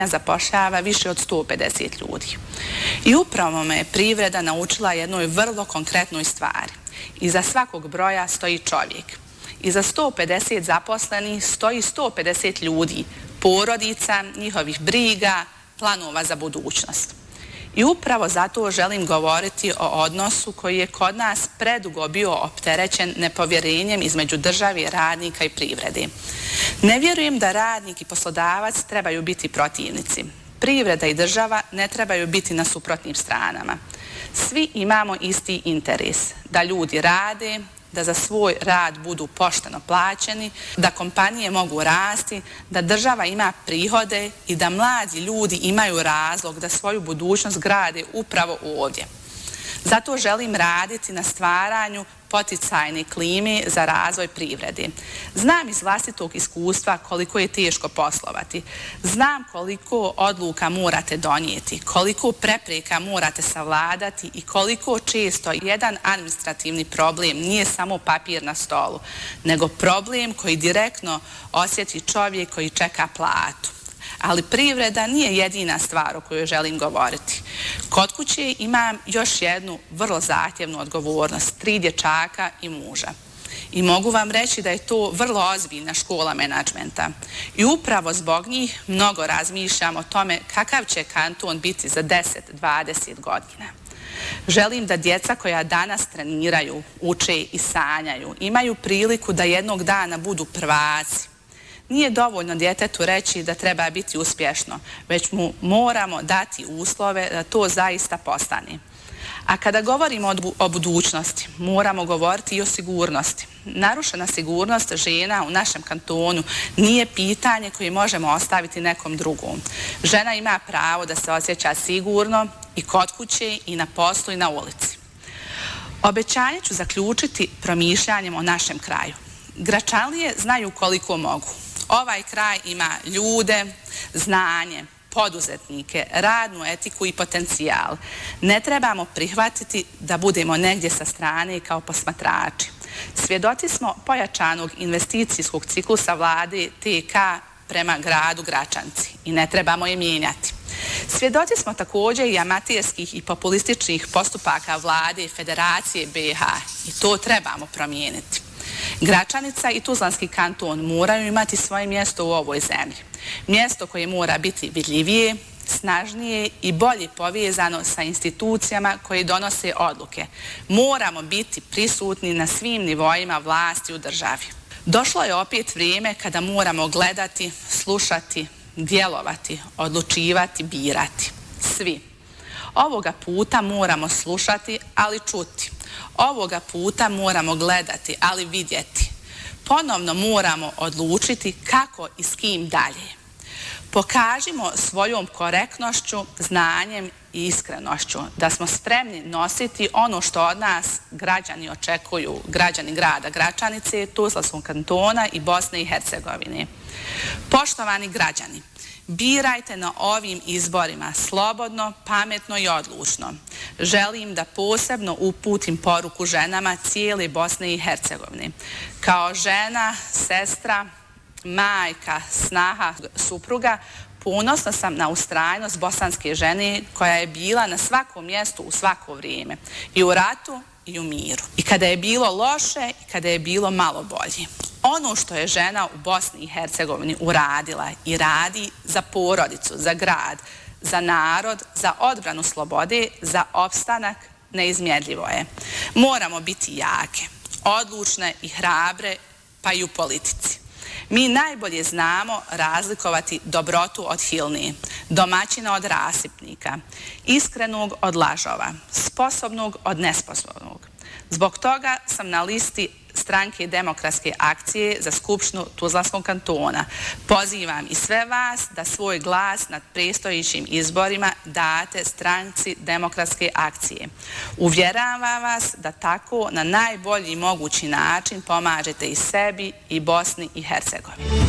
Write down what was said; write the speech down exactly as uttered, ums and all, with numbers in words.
zapošljava više od sto pedeset ljudi. I upravo me je privreda naučila jednoj vrlo konkretnoj stvari. Iza svakog broja stoji čovjek. Iza sto pedeset zaposlenih stoji sto pedeset ljudi, porodica, njihovih briga, planova za budućnost. I upravo zato želim govoriti o odnosu koji je kod nas predugo bio opterećen nepovjerenjem između države, radnika i privrede. Ne vjerujem da radnik i poslodavac trebaju biti protivnici. Privreda i država ne trebaju biti na suprotnim stranama. Svi imamo isti interes, da ljudi rade, da za svoj rad budu pošteno plaćeni, da kompanije mogu rasti, da država ima prihode i da mladi ljudi imaju razlog da svoju budućnost grade upravo ovdje. Zato želim raditi na stvaranju poticajne klime za razvoj privrede. Znam iz vlastitog iskustva koliko je teško poslovati. Znam koliko odluka morate donijeti, koliko prepreka morate savladati i koliko često jedan administrativni problem nije samo papir na stolu, nego problem koji direktno osjeti čovjek koji čeka platu. Ali privreda nije jedina stvar o kojoj želim govoriti. Kod kuće imam još jednu vrlo zahtjevnu odgovornost, tri dječaka i muža. I mogu vam reći da je to vrlo ozbiljna škola menadžmenta. I upravo zbog njih mnogo razmišljam o tome kakav će kanton biti za deset do dvadeset godina. Želim da djeca koja danas treniraju, uče i sanjaju, imaju priliku da jednog dana budu prvaci. Nije dovoljno djetetu reći da treba biti uspješno, već mu moramo dati uslove da to zaista postane. A kada govorimo o budućnosti, moramo govoriti i o sigurnosti. Narušena sigurnost žena u našem kantonu nije pitanje koje možemo ostaviti nekom drugom. Žena ima pravo da se osjeća sigurno i kod kuće, i na poslu, i na ulici. Obećanje ću zaključiti promišljanjem o našem kraju. Gračanlije znaju koliko mogu. Ovaj kraj ima ljude, znanje, poduzetnike, radnu etiku i potencijal. Ne trebamo prihvatiti da budemo negdje sa strane kao posmatrači. Svjedoci smo pojačanog investicijskog ciklusa vlade T K prema gradu Gračanci i ne trebamo je mijenjati. Svjedoci smo također i amaterskih i populističnih postupaka vlade Federacije B H i to trebamo promijeniti. Gračanica i Tuzlanski kanton moraju imati svoje mjesto u ovoj zemlji. Mjesto koje mora biti vidljivije, snažnije i bolje povezano sa institucijama koje donose odluke. Moramo biti prisutni na svim nivoima vlasti u državi. Došlo je opet vrijeme kada moramo gledati, slušati, djelovati, odlučivati, birati. Svi. Ovoga puta moramo slušati, ali čuti. Ovoga puta moramo gledati, ali vidjeti. Ponovno moramo odlučiti kako i s kim dalje. Pokažimo svojom korektnošću, znanjem i iskrenošću da smo spremni nositi ono što od nas građani očekuju, građani grada Gračanice, Tuzlanskog kantona i Bosne i Hercegovine. Poštovani građani, birajte na ovim izborima slobodno, pametno i odlučno. Želim da posebno uputim poruku ženama cijele Bosne i Hercegovine. Kao žena, sestra, majka, snaha, supruga, ponosna sam na ustrajnost bosanske žene koja je bila na svakom mjestu u svako vrijeme. I u ratu i u miru. I kada je bilo loše i kada je bilo malo bolje. Ono što je žena u Bosni i Hercegovini uradila i radi za porodicu, za grad, za narod, za odbranu slobode, za opstanak, neizmjerljivo je. Moramo biti jake, odlučne i hrabre, pa i u politici. Mi najbolje znamo razlikovati dobrotu od hilne, domaćina od rasipnika, iskrenog od lažova, sposobnog od nesposobnog. Zbog toga sam na listi Stranke demokratske akcije za Skupštinu Tuzlanskog kantona. Pozivam i sve vas da svoj glas nad predstojećim izborima date Stranci demokratske akcije. Uvjeravam vas da tako na najbolji mogući način pomažete i sebi i Bosni i Hercegovini.